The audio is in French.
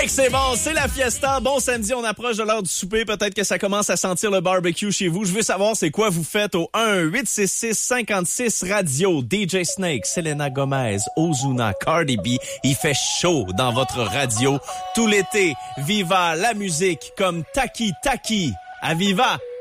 que c'est bon, c'est la fiesta. Bon samedi, on approche de l'heure du souper. Peut-être que ça commence à sentir le barbecue chez vous. Je veux savoir c'est quoi vous faites au 1-866-56 Radio. DJ Snake, Selena Gomez, Ozuna, Cardi B. Il fait chaud dans votre radio tout l'été. Viva la musique comme Taki Taki. À Viva!